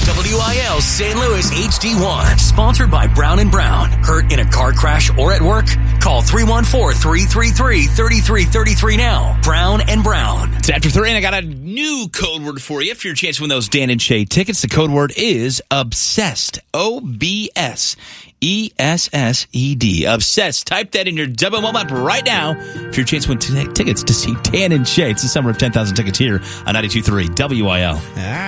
WIL St. Louis HD1. Sponsored by Brown & Brown. Hurt in a car crash or at work? Call 314-333-3333 now. Brown & Brown. It's after 3, and I got a new code word for you. If you're a chance to win those Dan and Shay tickets, the code word is obsessed. OBSESSED. Obsessed. Type that in your WML app right now if you're a chance to win tickets to see Dan and Shay. It's the summer of 10,000 tickets here on 92.3 WIL.